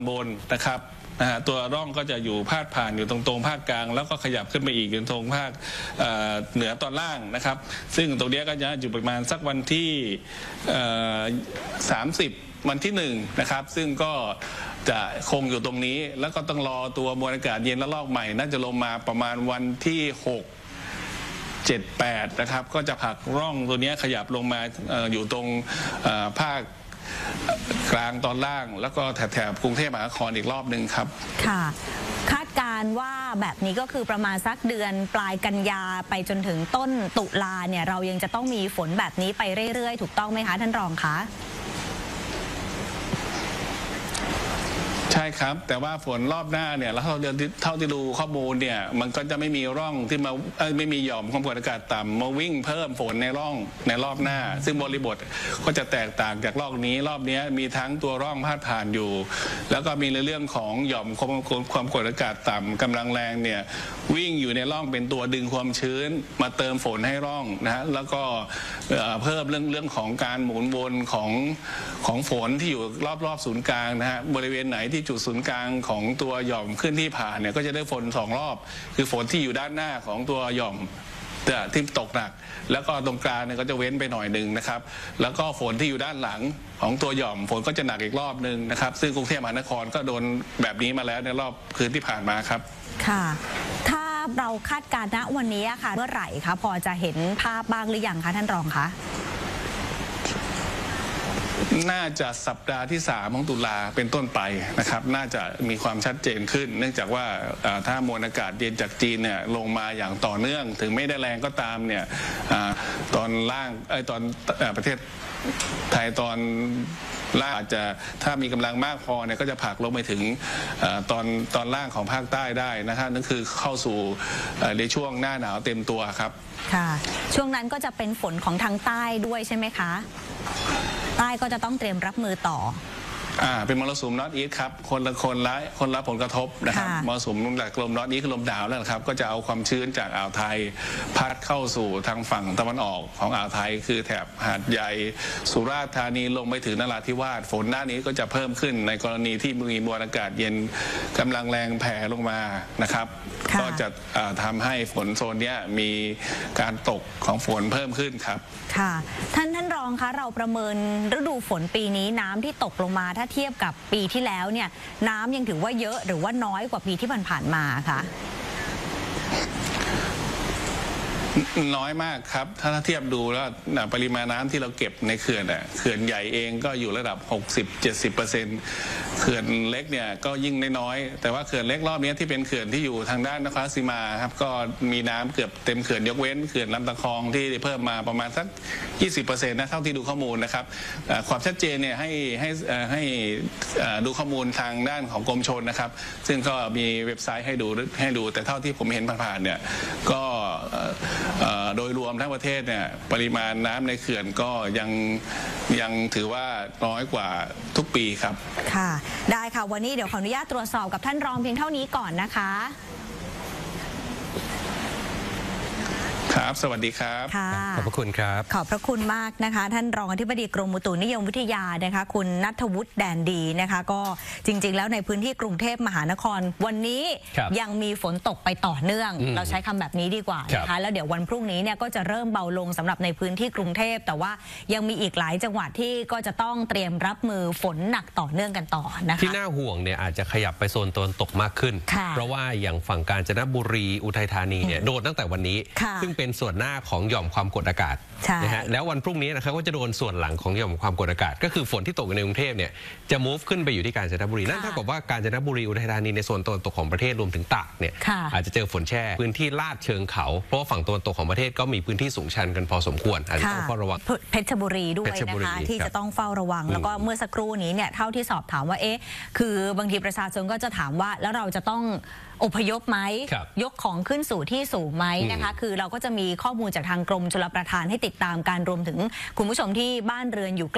บนนะครับตัวร่องก็จะอยู่พาดผ่านอยู่ตรงภาคกลางแล้วก็ขยับขึ้นไปอีกอยู่ตรงภาคเหนือตอนล่างนะครับซึ่งตรงนี้ก็จะอยู่ประมาณสักวันที่30วันที่1นะครับซึ่งก็จะคงอยู่ตรงนี้แล้วก็ต้องรอตัวมวลอากาศเย็นระลอกใหม่น่าจะลงมาประมาณวันที่6 7 8นะครับก็จะผลักร่องตัวนี้ขยับลงมาอยู่ตรงภาคกลางตอนล่างแล้วก็แถบกรุงเทพมหานครอีกรอบหนึ่งครับค่ะคาดการว่าแบบนี้ก็คือประมาณสักเดือนปลายกันยาไปจนถึงต้นตุลาเนี่ยเรายังจะต้องมีฝนแบบนี้ไปเรื่อยๆถูกต้องไหมคะท่านรองคะใช่ครับแต่ว่าฝนรอบหน้าเนี่ยแล้วเท่าที่ดูข้อมูลเนี่ยมันก็จะไม่มีร่องที่มาไม่มีหย่อมความกดอากาศต่ำมาวิ่งเพิ่มฝนในร่องในรอบหน้าซึ่งบริบทก็จะแตกต่างจากรอบนี้มีทั้งตัวร่องพาดผ่านอยู่แล้วก็มีในเรื่องของหย่อมความกดอากาศต่ำกำลังแรงเนี่ยวิ่งอยู่ในร่องเป็นตัวดึงความชื้นมาเติมฝนให้ร่องนะฮะแล้วก็เพิ่มเรื่องของการหมุนวนของฝนที่อยู่รอบศูนย์กลางนะฮะบริเวณไหนที่จุดศูนย์กลางของตัวหย่อมขึ้นที่ผ่านเนี่ยก็จะได้ฝน2 รอบคือฝนที่อยู่ด้านหน้าของตัวหย่อมที่ตกหนักแล้วก็ตรงกลางเนี่ยก็จะเว้นไปหน่อยหนึ่งนะครับแล้วก็ฝนที่อยู่ด้านหลังของตัวหย่อมฝนก็จะหนักอีกรอบหนึ่งนะครับซึ่งกรุงเทพมหานครก็โดนแบบนี้มาแล้วในรอบคืนที่ผ่านมาครับค่ะถ้าเราคาดการณ์ณวันนี้ค่ะเมื่อไหร่คะพอจะเห็นภาพบ้างหรือยังคะท่านรองคะน่าจะสัปดาห์ที่3ของตุลาเป็นต้นไปนะครับน่าจะมีความชัดเจนขึ้นเนื่องจากว่าถ้ามวลอากาศเย็นจากจีนเนี่ยลงมาอย่างต่อเนื่องถึงไม่ได้แรงก็ตามเนี่ยตอนล่างตอนประเทศไทยตอนล่างอาจจะถ้ามีกำลังมากพอเนี่ยก็จะผลักลงไปถึงตอนล่างของภาคใต้ได้นะครับนั่นคือเข้าสู่ในช่วงหน้าหนาวเต็มตัวครับค่ะช่วงนั้นก็จะเป็นฝนของทางใต้ด้วยใช่ไหมคะใต้ก็จะต้องเตรียมรับมือต่อเป็นมรสุมนอร์ทอีสต์ครับคนละผลกระทบนะครับมรสุมจากลมนอร์ทอีสต์คือลมหนาวนั่นครับก็จะเอาความชื้นจากอ่าวไทยพัดเข้าสู่ทางฝั่งตะวันออกของอ่าวไทยคือแถบหาดใหญ่สุราษฎร์ธานีลงไปถึงนราธิวาสฝนหน้านี้ก็จะเพิ่มขึ้นในกรณีที่มีมวลอากาศเย็นกำลังแรงแผ่ลงมานะครับก็จะทำให้ฝนโซนนี้มีการตกของฝนเพิ่มขึ้นครับค่ะท่านรองคะเราประเมินฤดูฝนปีนี้น้ำที่ตกลงมาถ้าเทียบกับปีที่แล้วเนี่ยน้ำยังถือว่าเยอะหรือว่าน้อยกว่าปีที่ผ่านมาคะน้อยมากครับถ้าเทียบดูแล้วปริมาณน้ำที่เราเก็บในเขื่อนใหญ่เองก็อยู่ระดับ 60-70% เขื่อนเล็กเนี่ยก็ยิ่งน้อยแต่ว่าเขื่อนเล็กรอบนี้ที่เป็นเขื่อนที่อยู่ทางด้านนครราชสีมาครับก็มีน้ำเกือบเต็มเขื่อนยกเว้นเขื่อนลำตะคองที่เพิ่มมาประมาณสัก 20% นะเท่าที่ดูข้อมูลนะครับความชัดเจนเนี่ยให้ดูข้อมูลทางด้านของกรมชลนะครับซึ่งก็มีเว็บไซต์ให้ดูแต่เท่าที่ผมเห็นผ่านๆเนี่ยก็โดยรวมทั้งประเทศเนี่ยปริมาณน้ำในเขื่อนก็ยังถือว่าน้อยกว่าทุกปีครับค่ะได้ค่ะวันนี้เดี๋ยวขออนุญาตตรวจสอบกับท่านรองเพียงเท่านี้ก่อนนะคะครับสวัสดีครับขอบพระคุณครับขอบพระคุณมากนะคะท่านรองอธิบดีกรมอุตุนิยมวิทยานะคะคุณณัฐวุฒิแดนดีนะคะก็จริงๆแล้วในพื้นที่กรุงเทพมหานครวันนี้ยังมีฝนตกไปต่อเนื่องเราใช้คำแบบนี้ดีกว่านะคะแล้วเดี๋ยววันพรุ่งนี้เนี่ยก็จะเริ่มเบาลงสำหรับในพื้นที่กรุงเทพแต่ว่ายังมีอีกหลายจังหวัดที่ก็จะต้องเตรียมรับมือฝนหนักต่อเนื่องกันต่อนะคะที่น่าห่วงเนี่ยอาจจะขยับไปโซนตะวันตกมากขึ้นเพราะว่าอย่างฝั่งกาญจนบุรีอุทัยธานีเนี่ยโดนตั้งแต่วันนี้ซึ่งเป็นส่วนหน้าของหย่อมความกดอากาศนะฮะแล้ววันพรุ่งนี้นะครับก็จะโดนส่วนหลังของหย่อมความกดอากาศก็คือฝนที่ตกในกรุงเทพเนี่ยจะ move ขึ้นไปอยู่ที่กาญจนบุรีนั่นเท่ากับว่ากาญจนบุรีอุทัยธานีในโซนตะวันตกของประเทศรวมถึงตากเนี่ยอาจจะเจอฝนแช่พื้นที่ลาดเชิงเขาเพราะว่าฝั่งตะวันตกของประเทศก็มีพื้นที่สูงชันกันพอสมควรอาจจะต้องเฝ้าระวังเพชรบุรีด้วยนะคะที่จะต้องเฝ้าระวังแล้วก็เมื่อสักครู่นี้เนี่ยเท่าที่สอบถามว่าคือบางทีประชาชนก็จะถามว่าแล้วเราจะต้องอพยพไหมยกของขึ้นสู่ที่สูงไหมนะคะคือเราก็จะมีข้อมูลจากทางกรมชลประทานให้ติดตามการรวมถึงคุณผู้ชมที่บ้านเรือนอยู่